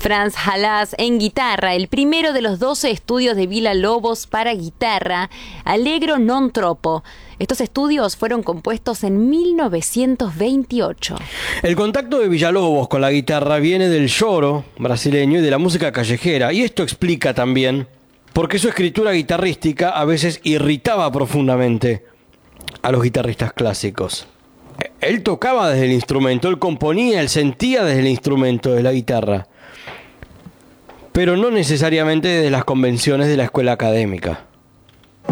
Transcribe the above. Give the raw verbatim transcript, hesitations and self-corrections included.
Franz Halas en guitarra, el primero de los doce estudios de Villa-Lobos para guitarra, Allegro non troppo. Estos estudios fueron compuestos en mil novecientos veintiocho. El contacto de Villa-Lobos con la guitarra viene del choro brasileño y de la música callejera, y esto explica también por qué su escritura guitarrística a veces irritaba profundamente a los guitarristas clásicos. Él tocaba desde el instrumento, él componía, él sentía desde el instrumento de la guitarra, pero no necesariamente desde las convenciones de la escuela académica.